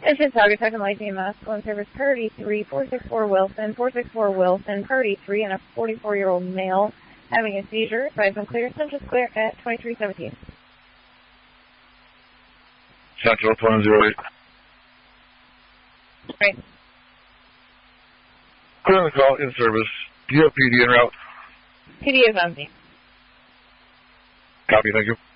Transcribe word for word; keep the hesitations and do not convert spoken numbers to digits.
This is Target Second Light Team Masculine Service Purdy three, four six four Wilson, four six four Wilson, Purdy three, and a forty-four-year-old male having a seizure. Advise them clear, symptoms clear at twenty-three seventeen. Central one zero eight. Right. Clear the call, in service. Do you have P D en route? P D is on me. Copy, thank you.